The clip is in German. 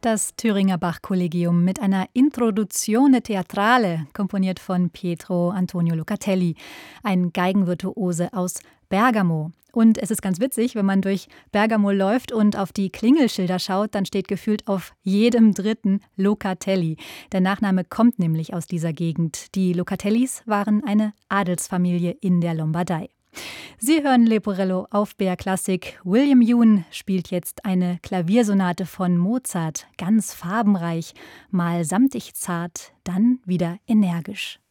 Das Thüringer Bach-Kollegium mit einer Introduzione Teatrale, komponiert von Pietro Antonio Locatelli, ein Geigenvirtuose aus Bergamo. Und es ist ganz witzig, wenn man durch Bergamo läuft und auf die Klingelschilder schaut, dann steht gefühlt auf jedem dritten Locatelli. Der Nachname kommt nämlich aus dieser Gegend. Die Locatellis waren eine Adelsfamilie in der Lombardei. Sie hören Leporello auf BR Klassik. William Yoon spielt jetzt eine Klaviersonate von Mozart, ganz farbenreich, mal samtig zart, dann wieder energisch.